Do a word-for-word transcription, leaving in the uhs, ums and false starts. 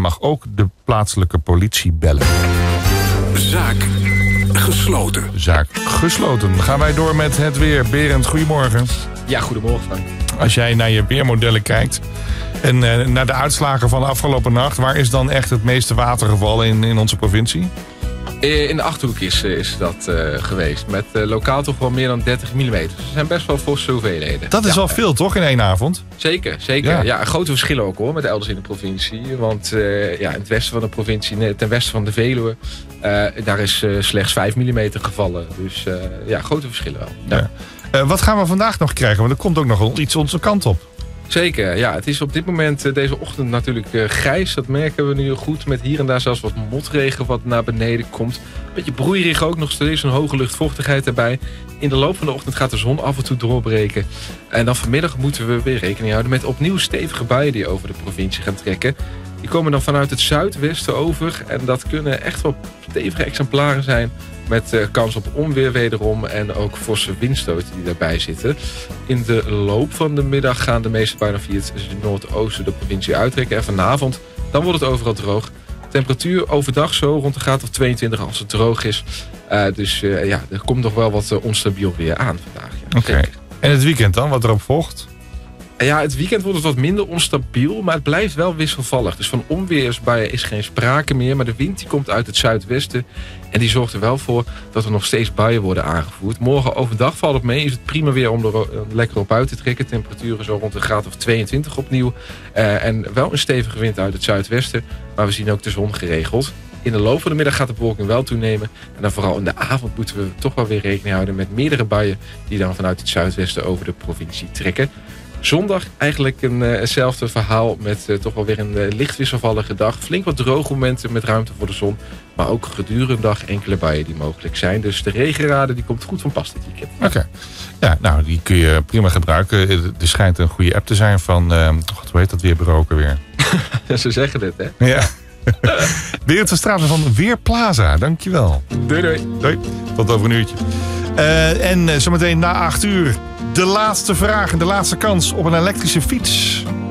mag ook de plaatselijke politie bellen. Zaak gesloten. Zaak gesloten. Dan gaan wij door met het weer. Berend, goedemorgen. Ja, goedemorgen Frank. Als jij naar je weermodellen kijkt en uh, naar de uitslagen van de afgelopen nacht, waar is dan echt het meeste water gevallen in, in onze provincie? In de Achterhoek is, is dat uh, geweest. Met uh, lokaal toch wel meer dan dertig millimeter. Dus er zijn best wel forse hoeveelheden. Dat is ja, wel veel, toch, in één avond? Zeker, zeker. Ja, ja grote verschillen ook hoor, met elders in de provincie. Want uh, ja, in het westen van de provincie, ten westen van de Veluwe, uh, daar is uh, slechts vijf millimeter gevallen. Dus uh, ja, grote verschillen wel. Ja. Ja. Uh, wat gaan we vandaag nog krijgen? Want er komt ook nog iets onze kant op. Zeker, ja. Het is op dit moment, uh, deze ochtend natuurlijk uh, grijs. Dat merken we nu goed. Met hier en daar zelfs wat motregen wat naar beneden komt. Een beetje broeierig ook, nog steeds een hoge luchtvochtigheid erbij. In de loop van de ochtend gaat de zon af en toe doorbreken. En dan vanmiddag moeten we weer rekening houden met opnieuw stevige buien die over de provincie gaan trekken. Die komen dan vanuit het zuidwesten over. En dat kunnen echt wel stevige exemplaren zijn. Met uh, kans op onweer wederom en ook forse windstoten die daarbij zitten. In de loop van de middag gaan de meeste buien via het noordoosten de provincie uittrekken. En vanavond, dan wordt het overal droog. Temperatuur overdag zo rond de graad of tweeëntwintig als het droog is. Uh, dus uh, ja, er komt nog wel wat uh, onstabiel weer aan vandaag. Ja. Oké. Okay. En het weekend dan, wat erop volgt? Ja, het weekend wordt het wat minder onstabiel, maar het blijft wel wisselvallig. Dus van onweersbuien is geen sprake meer, maar de wind die komt uit het zuidwesten. En die zorgt er wel voor dat er nog steeds buien worden aangevoerd. Morgen overdag valt het mee, is het prima weer om er uh, lekker op uit te trekken. Temperaturen zo rond de graad of tweeëntwintig opnieuw. Uh, en wel een stevige wind uit het zuidwesten, maar we zien ook de zon geregeld. In de loop van de middag gaat de bewolking wel toenemen. En dan vooral in de avond moeten we toch wel weer rekening houden met meerdere buien die dan vanuit het zuidwesten over de provincie trekken. Zondag eigenlijk een, uh, hetzelfde verhaal met uh, toch wel weer een uh, licht wisselvallige dag. Flink wat droge momenten met ruimte voor de zon. Maar ook gedurende de dag enkele buien die mogelijk zijn. Dus de regenraden die komt goed van pas dit weekend. Oké. Okay. Ja, nou die kun je prima gebruiken. Er schijnt een goede app te zijn van, uh, God, hoe heet dat weerbureau ook alweer? Ze zeggen dit, hè? Ja. Berend van Straten van Weerplaza, dankjewel. Doei doei. Doei, tot over een uurtje. Uh, en uh, zometeen na acht uur de laatste vraag en de laatste kans op een elektrische fiets.